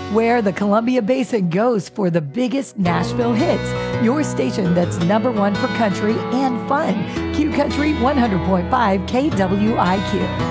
where the Columbia Basin goes for the biggest Nashville hits. Your station that's #1 for country and fun. Q Country 100.5 KWIQ.